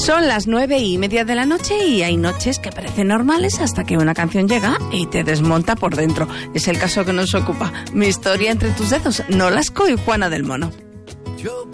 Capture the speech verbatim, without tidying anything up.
Son las nueve y media de la noche y hay noches que parecen normales hasta que una canción llega y te desmonta por dentro. Es el caso que nos ocupa. Mi historia entre tus dedos, Nolasco y Juana del Mono. Yo